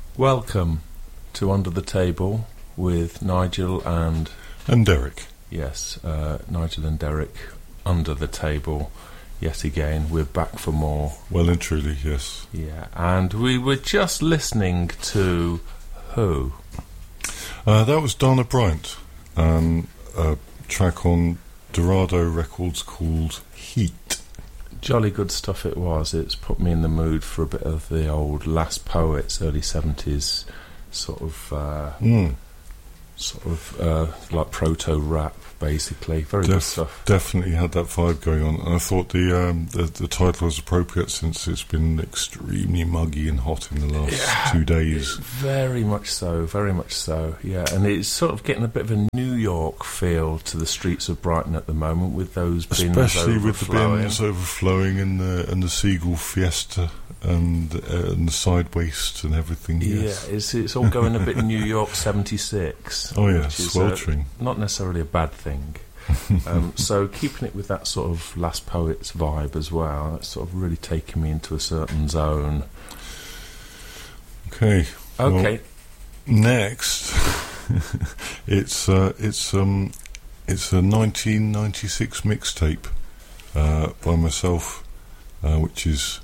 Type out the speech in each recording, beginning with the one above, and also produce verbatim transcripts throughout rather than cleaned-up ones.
Welcome to Under the Table with Nigel and... And Derek. Yes, uh, Nigel and Derek under the table yet again. We're back for more. Well and truly, yes. Yeah, and we were just listening to who? Uh, that was Dana Bryant, um, a track on Dorado Records called Heat. Jolly good stuff it was. It's put me in the mood for a bit of the old Last Poets, early seventies sort of, uh, mm. sort of uh, like proto rap, basically. Very Def- good stuff. Definitely had that vibe going on, and I thought the, um, the the title was appropriate since it's been extremely muggy and hot in the last yeah, two days. Very much so, very much so. Yeah, and it's sort of getting a bit of a New York feel to the streets of Brighton at the moment, with those bins especially overflowing. with the bins overflowing and the and the Seagull Fiesta and uh, and the side waist and everything. Yes. Yeah, it's it's all going a bit New York seventy-six. Oh yeah, which is, sweltering. Uh, not necessarily a bad thing. um, so keeping it with that sort of Last Poets vibe as well. That's sort of really taking me into a certain zone. Okay. Okay. Well, next, it's uh, it's um it's a nineteen ninety-six mixtape uh, by myself, uh, which is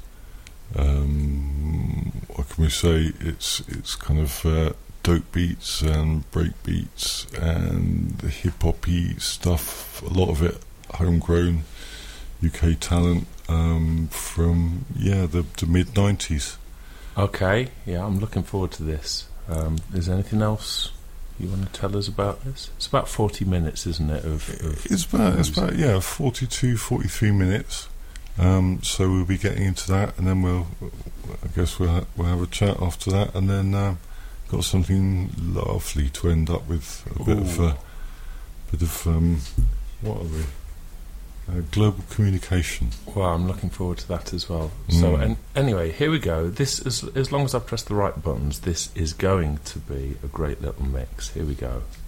um, what can we say? It's it's kind of uh, dope beats and break beats and hip hoppy stuff. A lot of it homegrown U K talent um, from yeah the, the mid nineties. Okay, yeah, I'm looking forward to this. Um, is there anything else you want to tell us about this? It's about forty minutes, isn't it? Of, of it's about it's about yeah forty-two, forty-three minutes. Um, so we'll be getting into that, and then we'll I guess we'll ha- we'll have a chat after that, and then um, got something lovely to end up with a bit Ooh. of a bit of um, what are we? Uh, global communication. Well, I'm looking forward to that as well. Mm. So, and anyway, here we go. This is, as long as I press the right buttons, this is going to be a great little mix. Here we go.